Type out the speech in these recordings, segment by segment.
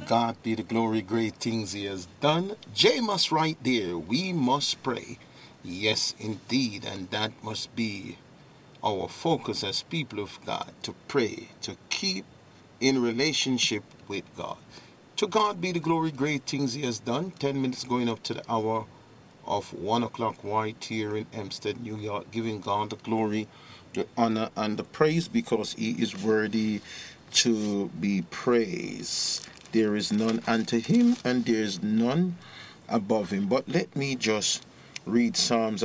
God be the glory, great things he has done. James right there, we must pray. Yes, indeed, and that must be our focus as people of God, to pray, to keep in relationship with God. To God be the glory, great things he has done. 10 minutes going up to the hour of 1 o'clock right here in Hempstead, New York, giving God the glory, the honor, and the praise, because he is worthy to be praised. There is none unto him, and there is none above him. But let me just read Psalms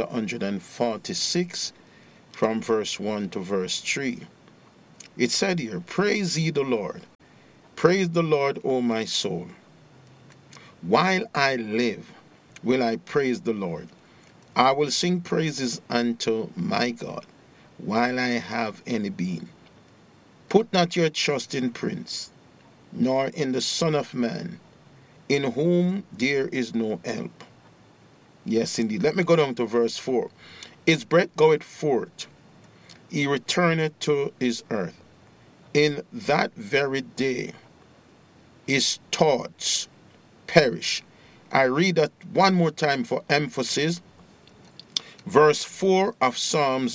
146 from verse 1 to verse 3. It said here, praise ye the Lord. Praise the Lord, O my soul. While I live, will I praise the Lord. I will sing praises unto my God, while I have any being. Put not your trust in prince, nor in the Son of Man, in whom there is no help. Yes, indeed. Let me go down to verse 4. His breath goeth forth, he returneth to his earth. In that very day his thoughts perish. I read that one more time for emphasis. Verse 4 of Psalms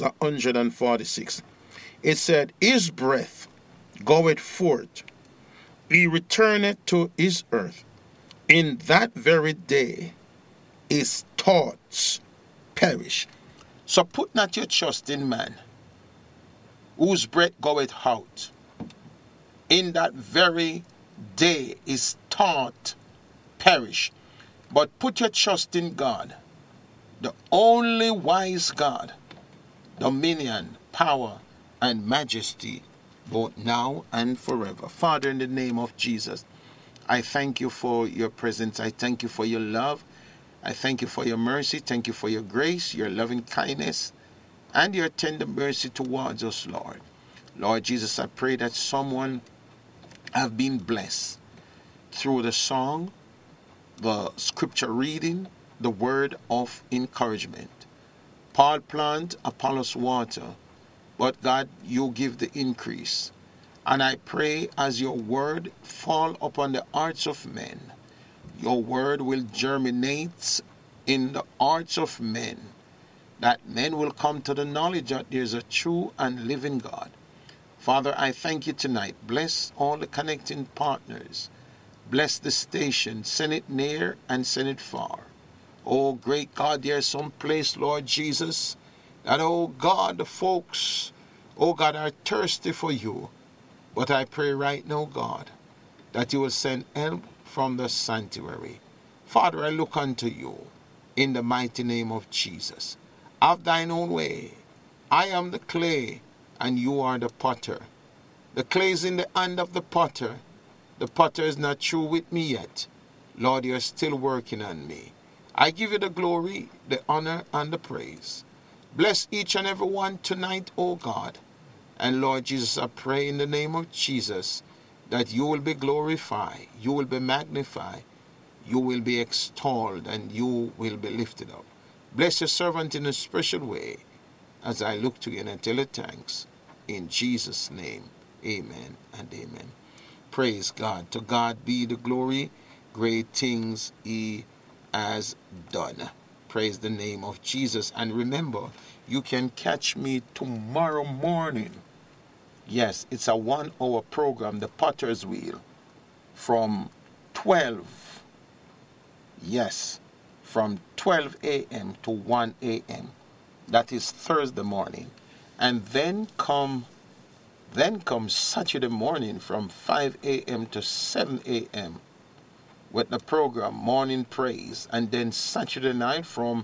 146. It said, his breath goeth forth, he returneth to his earth. In that very day his thoughts perish. So put not your trust in man, whose breath goeth out. In that very day his thought perish. But put your trust in God, the only wise God, dominion, power, and majesty, both now and forever. Father, in the name of Jesus, I thank you for your presence. I thank you for your love. I thank you for your mercy. Thank you for your grace, your loving kindness, and your tender mercy towards us, Lord. Lord Jesus, I pray that someone have been blessed through the song, the scripture reading, the word of encouragement. Paul plant, Apollos water, but God, you give the increase. And I pray as your word fall upon the hearts of men, your word will germinate in the hearts of men, that men will come to the knowledge that there is a true and living God. Father, I thank you tonight. Bless all the connecting partners. Bless the station. Send it near and send it far. Oh, great God, there's some place, Lord Jesus, that, oh God, the folks, oh God, are thirsty for you. But I pray right now, God, that you will send help from the sanctuary. Father, I look unto you in the mighty name of Jesus. Have thine own way. I am the clay, and you are the potter. The clay is in the hand of the potter. The potter is not through with me yet. Lord, you're still working on me. I give you the glory, the honor, and the praise. Bless each and every one tonight, O God. And Lord Jesus, I pray in the name of Jesus that you will be glorified, you will be magnified, you will be extolled, and you will be lifted up. Bless your servant in a special way as I look to you and I tell you thanks. In Jesus' name, amen and amen. Praise God. To God be the glory. Great things he has done. Praise the name of Jesus. And remember, you can catch me tomorrow morning. Yes, it's a 1-hour program, The Potter's Wheel, from 12. Yes, from 12 a.m. to 1 a.m. That is Thursday morning. And then comes Saturday morning from 5 a.m. to 7 a.m. with the program Morning Praise. And then Saturday night from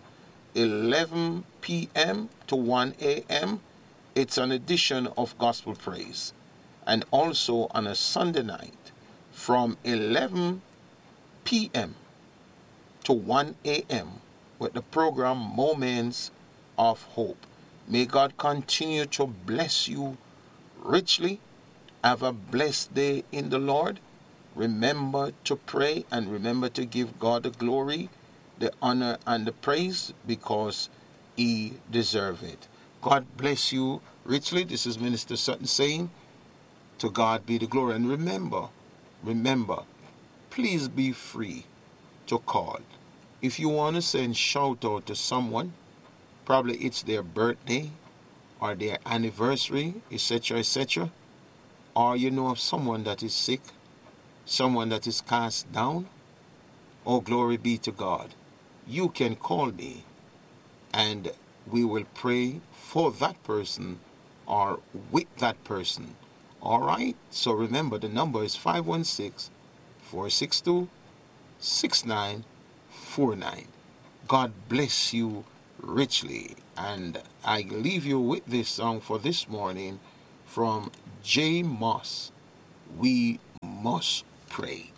11 p.m. to 1 a.m. it's an edition of Gospel Praise. And also on a Sunday night from 11 p.m. to 1 a.m. with the program Moments of Hope. May God continue to bless you richly. Have a blessed day in the Lord. Remember to pray and remember to give God the glory, the honor, and the praise, because he deserves it. God bless you richly. This is Minister Sutton saying, to God be the glory. And remember, please be free to call. If you want to send shout out to someone, probably it's their birthday or their anniversary, etc., etc., or you know of someone that is sick, someone that is cast down, oh, glory be to God, you can call me and we will pray for that person or with that person. All right? So remember, the number is 516-462-6949. God bless you richly. And I leave you with this song for this morning from J. Moss. We must pray.